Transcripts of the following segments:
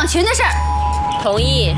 长群的事儿。 同意。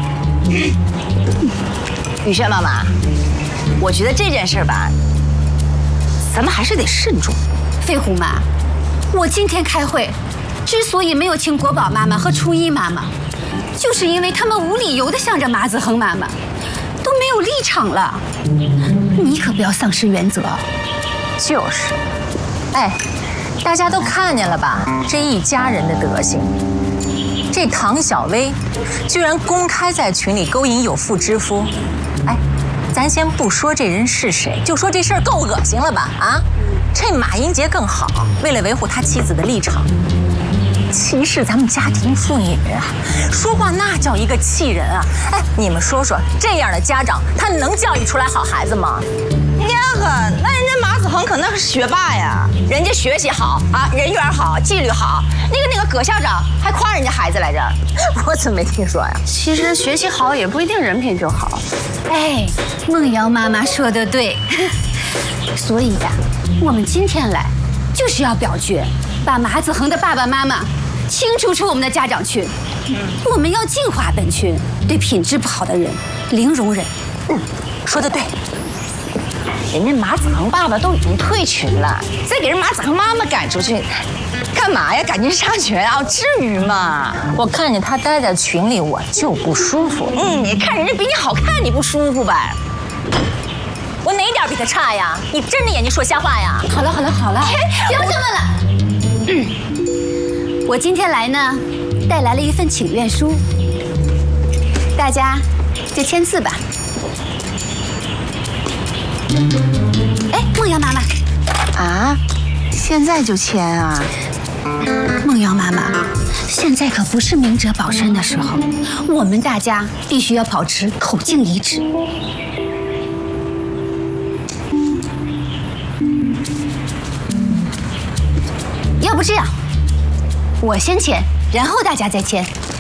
雨轩妈妈，我觉得这件事吧，咱们还是得慎重。 飞虎妈，我今天开会，之所以没有请国宝妈妈和初一妈妈，就是因为他们无理由的向着马子恒妈妈，都没有立场了。你可不要丧失原则。 就是，哎，大家都看见了吧？这一家人的德行。这唐小薇居然公开在群里勾引有妇之夫，哎，咱先不说这人是谁，就说这事儿够恶心了吧？啊，这马英杰更好，为了维护他妻子的立场，歧视咱们家庭妇女啊，说话那叫一个气人啊！哎，你们说说，这样的家长他能教育出来好孩子吗？ 呀呵，那人家马子恒可那是学霸呀，人家学习好啊，人缘好，纪律好。那个葛校长还夸人家孩子来着，我怎么没听说呀？ 其实学习好也不一定人品就好。 哎，梦瑶妈妈说得对。所以呀，我们今天来就是要表决，把马子恒的爸爸妈妈清除出我们的家长群。我们要净化本群，对品质不好的人零容忍。 说得对。人家马子恒爸爸都已经退群了，再给人马子恒妈妈赶出去，干嘛呀？赶尽杀绝啊？至于吗？ 我看见他待在群里，我就不舒服。 你看人家比你好看，你不舒服吧？ 我哪点比他差呀？你睁着眼睛说瞎话呀？ 好了，不要这么了。我今天来呢，带来了一份请愿书，大家就签字吧。哎，梦瑶妈妈， 啊，现在就签啊？ 梦瑶妈妈，现在可不是明哲保身的时候，我们大家必须要保持口径一致。要不这样，我先签，然后大家再签。